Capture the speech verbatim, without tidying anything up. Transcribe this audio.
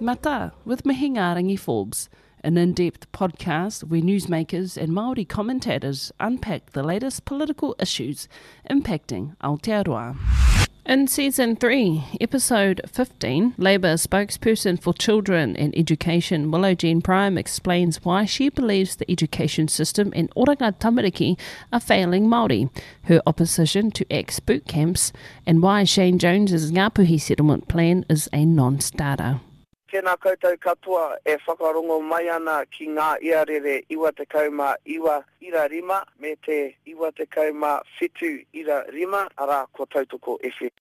Mata with Mihingarangi Forbes, an in-depth podcast where newsmakers and Māori commentators unpack the latest political issues impacting Aotearoa. In Season three, Episode fifteen, Labour spokesperson for Children and Education Willow Jean Prime explains why she believes the education system in Oranga Tamariki are failing Māori, her opposition to ex-boot camps, and why Shane Jones's Ngāpuhi settlement plan is a non-starter. Tēnā koutou katoa e whakarongo mai ana ki ngā iarere iwa te kauma iwa ira rima me te iwa te kauma whitu ira rima ara ko tautoko e whi.